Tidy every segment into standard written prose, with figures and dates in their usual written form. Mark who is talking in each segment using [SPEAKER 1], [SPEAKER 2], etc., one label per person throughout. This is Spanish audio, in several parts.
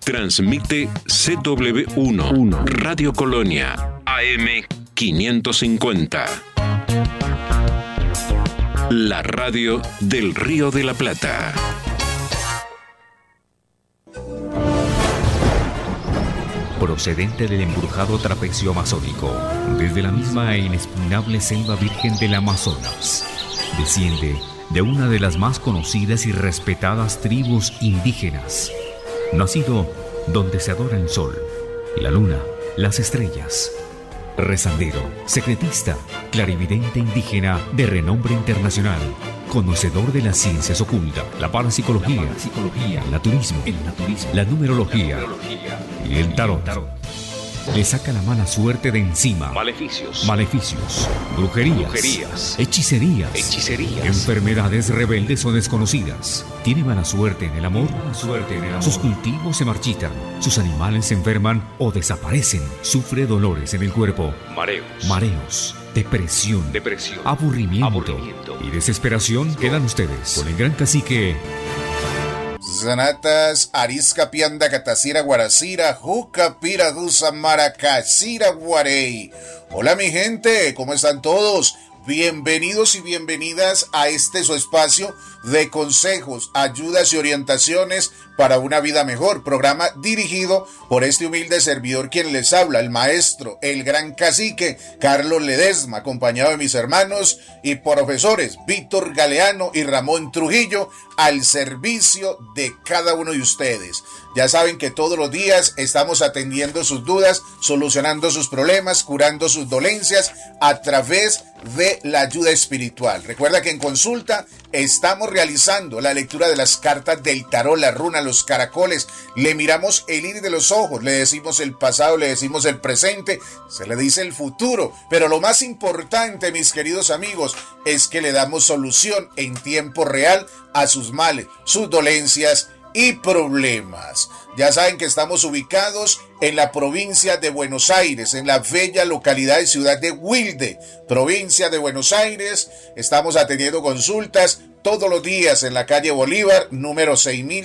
[SPEAKER 1] Transmite CW1, Radio Colonia, AM 550. La radio del Río de la Plata.
[SPEAKER 2] Procedente del embrujado trapecio amazónico, desde la misma e inexpugnable selva virgen del Amazonas, desciende de una de las más conocidas y respetadas tribus indígenas, nacido donde se adora el sol, la luna, las estrellas. Rezandero, secretista, clarividente indígena de renombre internacional, conocedor de las ciencias ocultas, la parapsicología, el naturismo, la numerología y el tarot. Le saca la mala suerte de encima. Maleficios, brujerías, hechicerías, enfermedades rebeldes o desconocidas. Tiene mala suerte en el amor. Sus cultivos se marchitan, sus animales se enferman o desaparecen. Sufre dolores en el cuerpo, mareos, depresión, aburrimiento y desesperación. Quedan ustedes con el gran cacique
[SPEAKER 3] Zanatas, Arisca Pianda Catacira Guaracira, Juca Pira Dusa Maracacira Guarey. Hola mi gente, ¿cómo están todos? Bienvenidos y bienvenidas a su espacio de consejos, ayudas y orientaciones para una vida mejor. Programa dirigido por este humilde servidor quien les habla, el maestro, el gran cacique Carlos Ledesma, acompañado de mis hermanos y profesores Víctor Galeano y Ramón Trujillo, al servicio de cada uno de ustedes. Ya saben que todos los días estamos atendiendo sus dudas, solucionando sus problemas, curando sus dolencias a través de la ayuda espiritual. Recuerda que en consulta estamos realizando la lectura de las cartas del tarot, la runa, los caracoles. Le miramos el iris de los ojos, le decimos el pasado, le decimos el presente, se le dice el futuro. Pero lo más importante, mis queridos amigos, es que le damos solución en tiempo real a sus males, sus dolencias y problemas. Ya saben que estamos ubicados en la provincia de Buenos Aires, en la bella localidad y ciudad de Wilde, provincia de Buenos Aires. Estamos atendiendo consultas todos los días en la calle Bolívar, número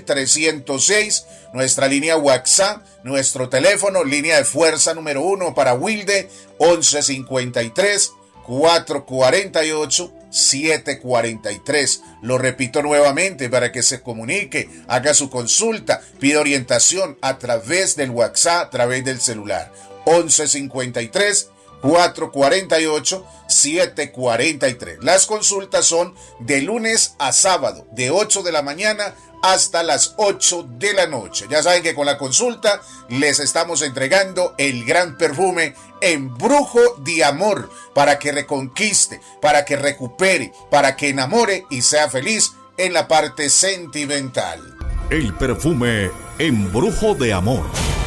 [SPEAKER 3] 6306, nuestra línea WhatsApp, nuestro teléfono, línea de fuerza número 1 para Wilde, 1153 448 743. Lo repito nuevamente para que se comunique, haga su consulta, pida orientación a través del WhatsApp, a través del celular. 1153 448 743. Las consultas son de lunes a sábado, de 8 de la mañana hasta las 8 de la noche. Ya saben que con la consulta les estamos entregando el gran perfume Embrujo de Amor para que reconquiste, para que recupere, para que enamore y sea feliz en la parte sentimental.
[SPEAKER 4] El perfume Embrujo de Amor.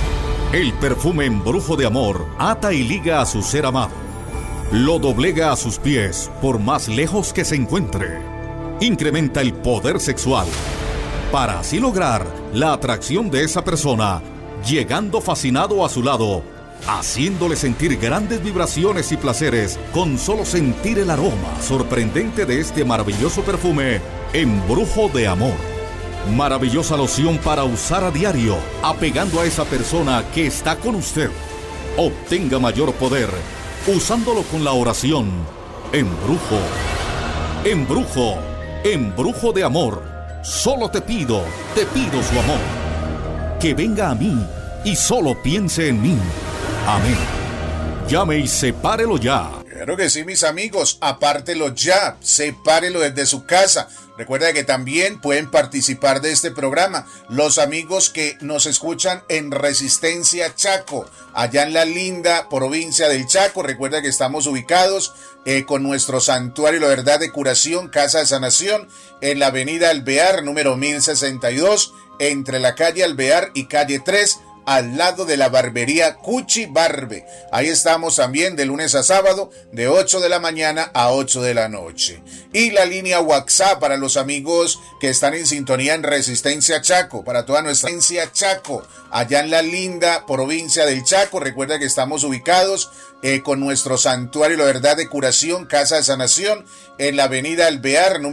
[SPEAKER 4] El perfume Embrujo de Amor ata y liga a su ser amado. Lo doblega a sus pies por más lejos que se encuentre. Incrementa el poder sexual para así lograr la atracción de esa persona, llegando fascinado a su lado, haciéndole sentir grandes vibraciones y placeres con solo sentir el aroma sorprendente de este maravilloso perfume Embrujo de Amor. Maravillosa loción para usar a diario, apegando a esa persona que está con usted. Obtenga mayor poder usándolo con la oración Embrujo, Embrujo, Embrujo de Amor. Solo te pido su amor. Que venga a mí y solo piense en mí. Amén. Llame y sepárelo ya.
[SPEAKER 3] Claro que sí, mis amigos, apártelo ya, sepárelo desde su casa. Recuerda que también pueden participar de este programa los amigos que nos escuchan en Resistencia Chaco, allá en la linda provincia del Chaco. Recuerda que estamos ubicados con nuestro santuario La Verdad de Curación, Casa de Sanación, en la avenida Alvear, número 1062, entre la calle Alvear y calle 3, al lado de la barbería Cuchi Barbe. Ahí estamos también de lunes a sábado, de 8 de la mañana a 8 de la noche. Y la línea WhatsApp para los amigos que están en sintonía en Resistencia Chaco, para toda nuestra Resistencia Chaco, allá en la linda provincia del Chaco. Recuerda que estamos ubicados con nuestro santuario La Verdad de Curación, Casa de Sanación, en la avenida Alvear,